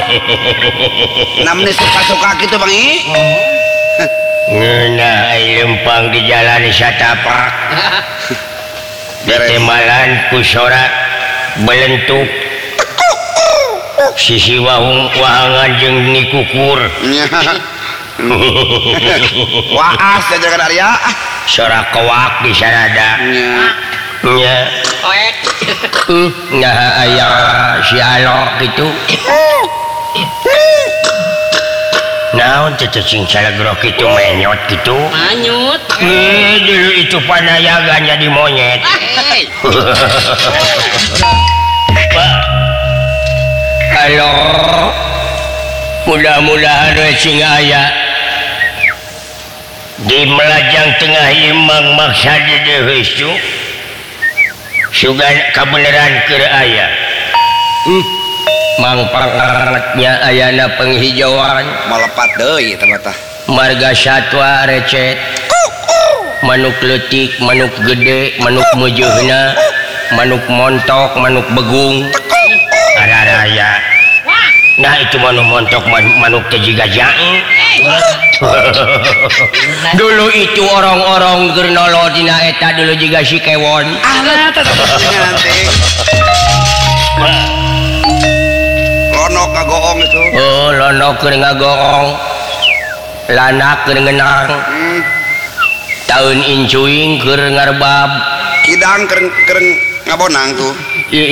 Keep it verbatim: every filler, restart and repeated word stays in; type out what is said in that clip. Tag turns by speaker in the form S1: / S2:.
S1: namanya suka-suka gitu Bang I.
S2: Ngeunah ai lempang di jalan satapak. Ditemalan ku sorak belentuk. Sisi wahung wahangan jeung nikukur.
S1: Waas jajakan Arya.
S2: Sorak kewak di sarada. Nya.
S3: Oek.
S2: Nah aya si alok gitu. Naon cacing salagrok itu menyot gitu.
S3: Manyut.
S2: Eh, dulu itu panayagan jadi monyet. Halo. Mudah-mudahan sing aya di melajang tengah imang maksad deui su. Sugan kabeneran keur aya. Hmm. Mang pangartnya ayana penghijauan
S1: Melepat deui ternyata.
S2: marga satwa recet. Manuk leutik, manuk gede, manuk meujeuna, manuk montok, manuk begung. Araraya. Nah itu manuk montok man, manuk teh jiga jaeng. Dulu itu orang-orang keur nolo dina eta dulu jiga si kewon.
S1: Ah nah tetep nanti. Lonok ngagoong itu.
S2: Oh, lonok keur ngagoong. Lanak keur ngeunang.
S1: Hmm.
S2: Taun incuing keur ngarebab.
S1: Kidang kereng kereng ngabonang tuh.